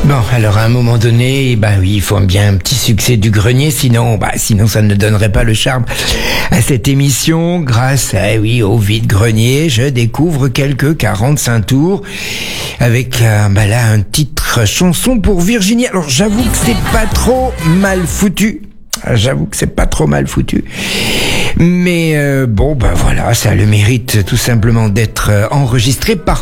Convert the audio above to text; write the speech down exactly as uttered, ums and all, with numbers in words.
Bon, alors à un moment donné, bah oui, il faut bien un petit succès du grenier, sinon, bah sinon ça ne donnerait pas le charme à cette émission. Grâce, à, oui, au vide-grenier, je découvre quelques quarante-cinq tours avec, euh, bah là, un titre chanson pour Virginie. Alors j'avoue que c'est pas trop mal foutu. J'avoue que c'est pas trop mal foutu. Mais euh, bon, bah voilà, ça a le mérite tout simplement d'être euh, enregistré par